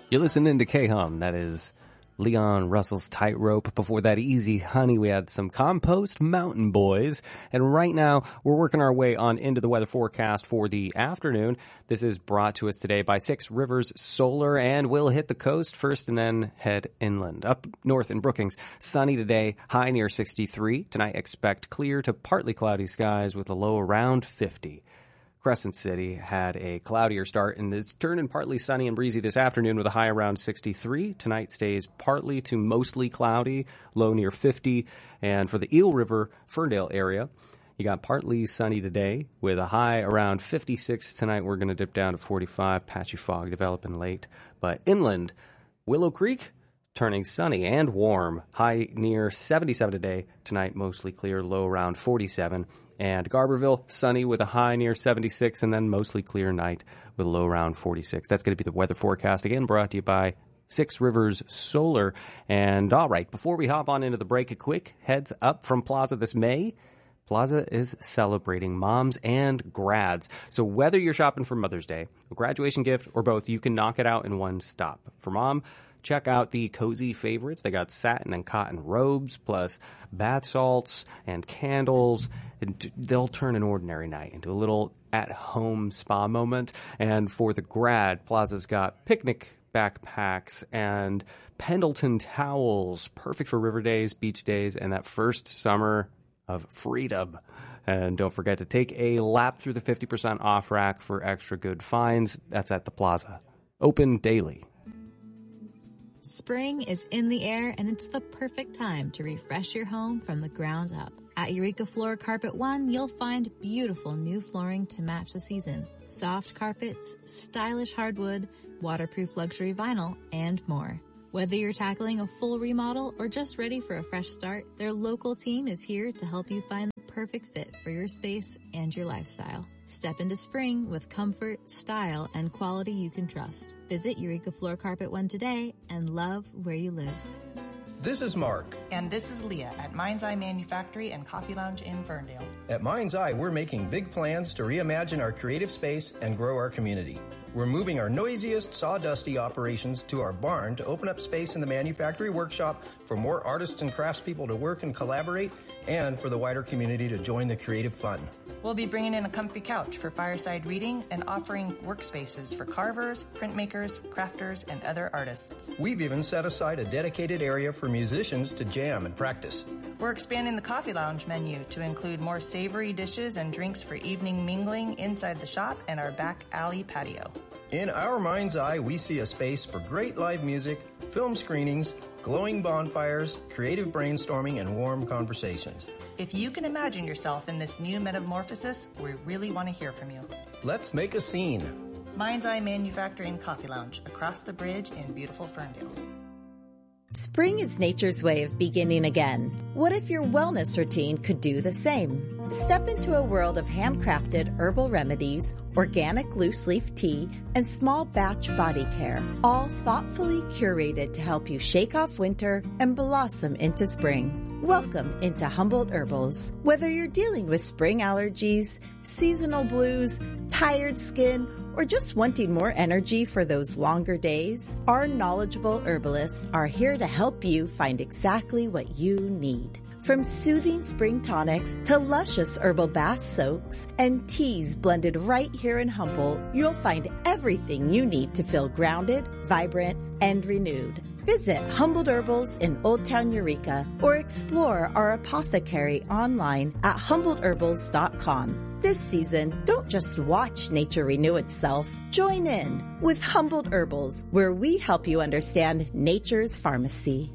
You're listening to K-Hum. That is Leon Russell's Tightrope. Before that, Easy Honey, we had some Compost Mountain Boys. And right now, we're working our way on into the weather forecast for the afternoon. This is brought to us today by Six Rivers Solar, and we'll hit the coast first and then head inland. Up north in Brookings, sunny today, high near 63. Tonight, expect clear to partly cloudy skies with a low around 50. Crescent City had a cloudier start, and it's turning partly sunny and breezy this afternoon with a high around 63. Tonight stays partly to mostly cloudy, low near 50. And for the Eel River, Ferndale area, you got partly sunny today with a high around 56. Tonight we're going to dip down to 45. Patchy fog developing late. But inland, Willow Creek, turning sunny and warm. High near 77 today. Tonight mostly clear, low around 47. And Garberville, sunny with a high near 76, and then mostly clear night with a low around 46. That's going to be the weather forecast, again, brought to you by Six Rivers Solar. And all right, before we hop on into the break, a quick heads up from Plaza this May. Plaza is celebrating moms and grads. So whether you're shopping for Mother's Day, a graduation gift, or both, you can knock it out in one stop. For mom, check out the cozy favorites. They got satin and cotton robes, plus bath salts and candles. And they'll turn an ordinary night into a little at-home spa moment. And for the grad, Plaza's got picnic backpacks and Pendleton towels, perfect for river days, beach days, and that first summer of freedom. And don't forget to take a lap through the 50% off rack for extra good finds. That's at the Plaza. Open daily. Spring is in the air, and it's the perfect time to refresh your home from the ground up. At Eureka Floor Carpet One, you'll find beautiful new flooring to match the season, soft carpets, stylish hardwood, waterproof luxury vinyl, and more. Whether you're tackling a full remodel or just ready for a fresh start, their local team is here to help you find the perfect fit for your space and your lifestyle. Step into spring with comfort, style, and quality you can trust. Visit Eureka Floor Carpet One today and love where you live. This is Mark. And this is Leah at Mind's Eye Manufactory and Coffee Lounge in Ferndale. At Mind's Eye, we're making big plans to reimagine our creative space and grow our community. We're moving our noisiest, sawdusty operations to our barn to open up space in the manufactory workshop for more artists and craftspeople to work and collaborate, and for the wider community to join the creative fun. We'll be bringing in a comfy couch for fireside reading and offering workspaces for carvers, printmakers, crafters, and other artists. We've even set aside a dedicated area for musicians to jam and practice. We're expanding the coffee lounge menu to include more savory dishes and drinks for evening mingling inside the shop and our back alley patio. In our Mind's Eye, we see a space for great live music, film screenings, glowing bonfires, creative brainstorming, and warm conversations. If you can imagine yourself in this new metamorphosis, we really want to hear from you. Let's make a scene. Mind's Eye Manufacturing Coffee Lounge, across the bridge in beautiful Ferndale. Spring is nature's way of beginning again. What if your wellness routine could do the same? Step into a world of handcrafted herbal remedies, organic loose leaf tea, and small batch body care, all thoughtfully curated to help you shake off winter and blossom into spring. Welcome into Humboldt Herbals. Whether you're dealing with spring allergies, seasonal blues, tired skin, or just wanting more energy for those longer days, our knowledgeable herbalists are here to help you find exactly what you need. From soothing spring tonics to luscious herbal bath soaks and teas blended right here in Humboldt, you'll find everything you need to feel grounded, vibrant, and renewed. Visit Humboldt Herbals in Old Town Eureka or explore our apothecary online at HumboldtHerbals.com. This season, don't just watch nature renew itself. Join in with Humboldt Herbals, where we help you understand nature's pharmacy.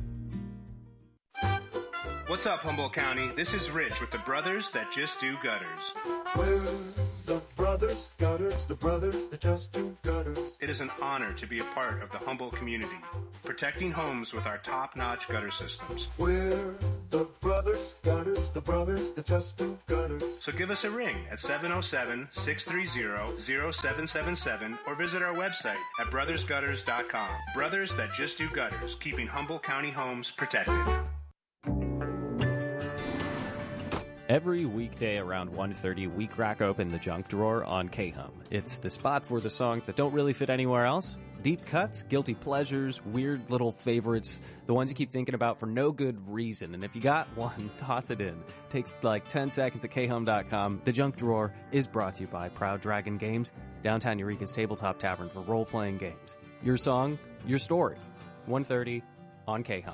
What's up, Humboldt County? This is Rich with the Brothers That Just Do Gutters. We're the brothers that just do gutters. It is an honor to be a part of the Humboldt community, protecting homes with our top-notch gutter systems. We're the brothers that just do gutters. So give us a ring at 707-630-0777 or visit our website at brothersgutters.com. Brothers That Just Do Gutters, keeping Humboldt County homes protected. Every weekday around 1:30, we crack open the junk drawer on K-Hum. It's the spot for the songs that don't really fit anywhere else. Deep cuts, guilty pleasures, weird little favorites, the ones you keep thinking about for no good reason. And if you got one, toss it in. It takes like 10 seconds at khum.com. The junk drawer is brought to you by Proud Dragon Games, downtown Eureka's tabletop tavern for role-playing games. Your song, your story. 1:30 on K-Hum.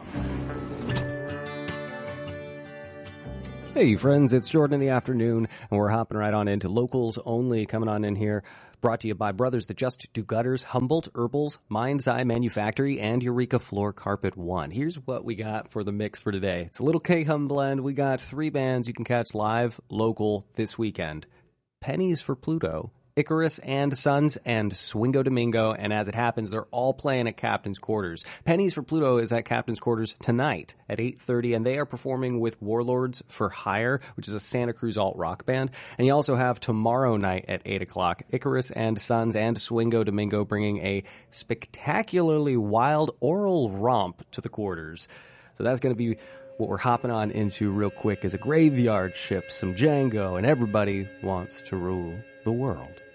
Hey friends, it's Jordan in the afternoon, and we're hopping right on into Locals Only coming on in here. Brought to you by Brothers That Just Do Gutters, Humboldt Herbals, Mind's Eye Manufactory, and Eureka Floor Carpet One. Here's what we got for the mix for today. It's a little K-Hum blend. We got 3 bands you can catch live, local, this weekend. Pennies for Pluto, Icarus and Sons, and Swingo Domingo, and as it happens, they're all playing at Captain's Quarters. Pennies for Pluto is at Captain's Quarters tonight at 8:30, and they are performing with Warlords for Hire, which is a Santa Cruz alt-rock band. And you also have tomorrow night at 8 o'clock, Icarus and Sons and Swingo Domingo bringing a spectacularly wild oral romp to the Quarters. So that's going to be what we're hopping on into real quick, is a graveyard shift, some Django, and everybody wants to rule the world.